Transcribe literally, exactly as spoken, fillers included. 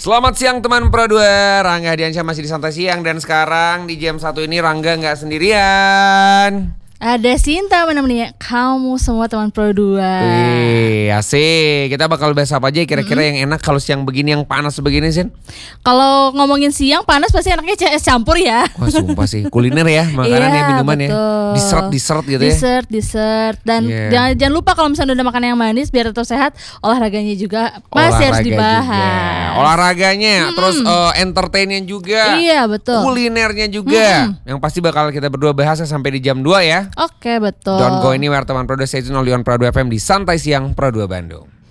Selamat siang teman Pro dua, Rangga Hadiansyah masih di Santai Siang. Dan sekarang di jam satu ini Rangga gak sendirian. Ada Sinta menemani kamu semua teman Pro dua. Wih, asik. Kita bakal bahas apa aja kira-kira mm-hmm. yang enak kalau siang begini, yang panas begini, Sin? Kalau ngomongin siang panas pasti enaknya es campur ya. Wah sumpah sih, kuliner ya, makanan yeah, ya, minuman betul. ya. Dessert-dessert gitu ya. Dessert, dessert. Dan yeah. jangan, jangan lupa kalau misalnya udah makan yang manis biar tetap sehat, olahraganya juga masih Olahraga harus dibahas. Juga. Olahraganya, mm-hmm. terus uh, entertainnya juga. Iya, betul. Kulinernya juga. Mm-hmm. Yang pasti bakal kita berdua bahas sampai di jam dua ya. Oke, betul. Don't go anywhere teman Pro dua, stay tune only on Pro dua F M di Santai Siang Pro dua Bandung.